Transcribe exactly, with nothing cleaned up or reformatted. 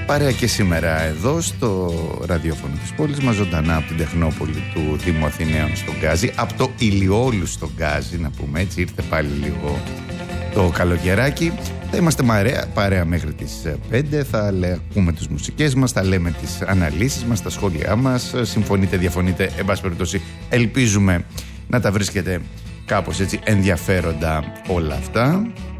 Παρέα και σήμερα εδώ στο ραδιόφωνο της πόλης μας, ζωντανά από την Τεχνόπολη του Δήμου Αθηναίων στον Γκάζι, από το Ηλιόλου στον Γκάζι, να πούμε έτσι, ήρθε πάλι λίγο το καλοκαιράκι. Θα είμαστε παρέα, παρέα μέχρι τις πέντε, θα λέ, ακούμε τις μουσικές μας, θα λέμε τις αναλύσεις μας, τα σχόλιά μας, συμφωνείτε, διαφωνείτε, εν πάση περιπτώσει ελπίζουμε να τα βρίσκετε κάπως έτσι ενδιαφέροντα όλα αυτά.